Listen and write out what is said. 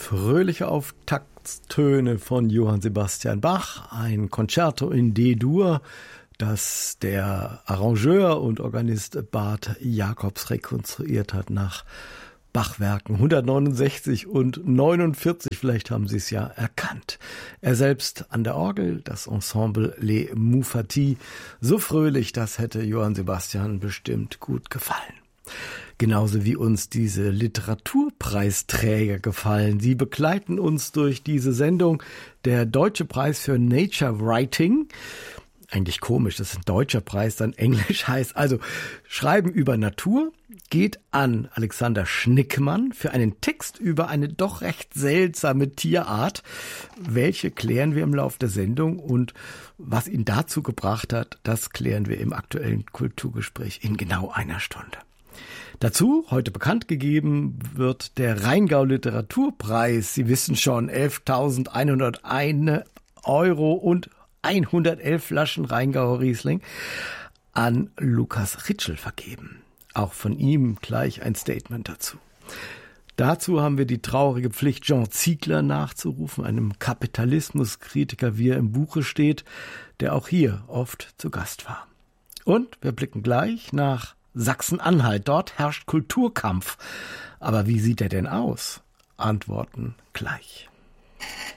Fröhliche Auftakttöne von Johann Sebastian Bach, ein Concerto in D-Dur, das der Arrangeur und Organist Bart Jacobs rekonstruiert hat nach Bachwerken 169 und 49, vielleicht haben Sie es ja erkannt. Er selbst an der Orgel, das Ensemble Les Mouffatis, so fröhlich, das hätte Johann Sebastian bestimmt gut gefallen. Genauso wie uns diese Literaturpreisträger gefallen. Sie begleiten uns durch diese Sendung. Der Deutsche Preis für Nature Writing, eigentlich komisch, dass ein deutscher Preis dann Englisch heißt, also Schreiben über Natur, geht an Alexander Schnickmann für einen Text über eine doch recht seltsame Tierart. Welche klären wir im Laufe der Sendung und was ihn dazu gebracht hat, das klären wir im aktuellen Kulturgespräch in genau einer Stunde. Dazu, heute bekannt gegeben, wird der Rheingau Literaturpreis. Sie wissen schon, 11.101 Euro und 111 Flaschen Rheingauer Riesling an Lukas Ritschl vergeben. Auch von ihm gleich ein Statement dazu. Dazu haben wir die traurige Pflicht, Jean Ziegler nachzurufen, einem Kapitalismuskritiker, wie er im Buche steht, der auch hier oft zu Gast war. Und wir blicken gleich nach Sachsen-Anhalt. Dort herrscht Kulturkampf. Aber wie sieht er denn aus? Antworten gleich.